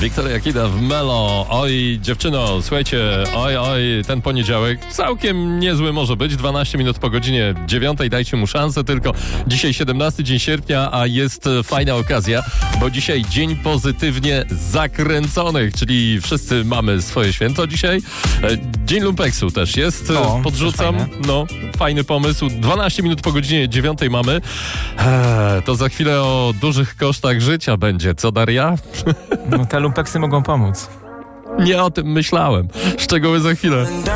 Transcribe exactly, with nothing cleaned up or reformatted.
Wiktoria Kida w Melo. Oj, dziewczyno, słuchajcie, oj, oj, ten poniedziałek całkiem niezły może być. dwanaście minut po godzinie dziewiątej, dajcie mu szansę tylko. Dzisiaj siedemnasty dzień sierpnia, a jest fajna okazja, bo dzisiaj dzień pozytywnie zakręconych, czyli wszyscy mamy swoje święto dzisiaj. Dzień lumpeksu też jest, o, podrzucam. No, fajny pomysł. dwanaście minut po godzinie dziewiątej mamy. Eee, to za chwilę o dużych kosztach życia będzie, co Daria? No, te lumpeksy mogą pomóc. Nie o tym myślałem. Szczegóły za chwilę.